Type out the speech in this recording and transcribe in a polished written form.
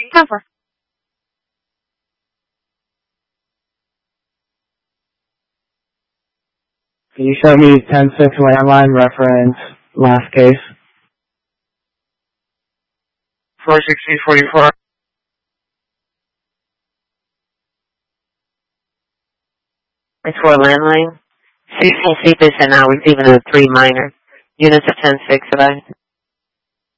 Cover. Can you show me 10-6 landline reference last case? 46044. It's for a landline. 16 CPIS and now receiving a 3 minor. Units of 10-6 advised.